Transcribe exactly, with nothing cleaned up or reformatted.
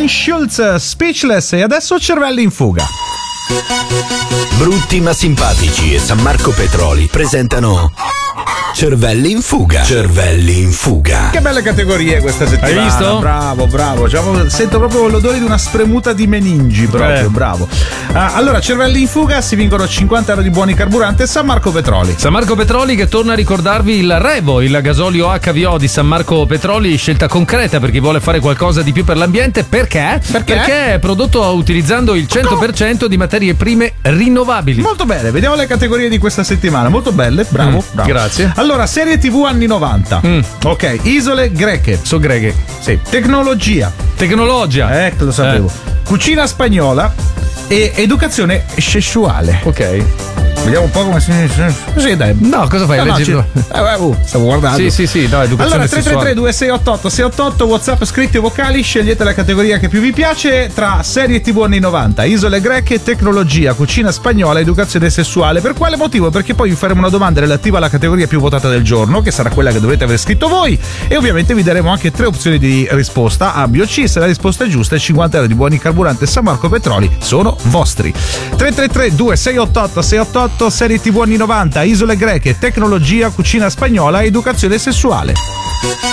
Schulz, Speechless, e adesso Cervelli in fuga. Brutti ma simpatici e San Marco Petroli presentano Cervelli in fuga. Cervelli in fuga. Che belle categorie questa settimana. Hai visto? Bravo, bravo. Diciamo, sento proprio l'odore di una spremuta di meningi. Proprio, eh. bravo. Uh, allora, Cervelli in fuga, si vincono cinquanta euro di buoni carburante San Marco Petroli. San Marco Petroli che torna a ricordarvi il Revo, il gasolio H V O di San Marco Petroli, scelta concreta per chi vuole fare qualcosa di più per l'ambiente. Perché? Perché? Perché è prodotto utilizzando il cento per cento di materie prime rinnovabili. Molto bene, vediamo le categorie di questa settimana. Molto belle, bravo, Mm, bravo. grazie. Allora, serie tivù anni novanta. Mm. Ok, isole greche. So greghe. Sì. Tecnologia. Tecnologia. Eh, lo sapevo. Eh. Cucina spagnola e educazione sessuale. Ok. Vediamo un po' come si. Sì, dai. No, cosa fai? No, no, Leggi ci- tu. eh, beh, uh, stavo guardando. Sì, sì, sì, no, educazione Allora, tre tre tre sessuale. due sei otto otto sei otto otto, WhatsApp scritti o vocali, scegliete la categoria che più vi piace tra serie tivù anni novanta, isole greche, tecnologia, cucina spagnola, educazione sessuale. Per quale motivo? Perché poi vi faremo una domanda relativa alla categoria più votata del giorno, che sarà quella che dovrete aver scritto voi, e ovviamente vi daremo anche tre opzioni di risposta A, B o C. Se la risposta è giusta, i cinquanta euro di buoni carburante San Marco Petroli sono vostri. tre tre tre due sei otto otto sei otto otto, serie tivù anni novanta, isole greche, tecnologia, cucina spagnola, educazione sessuale.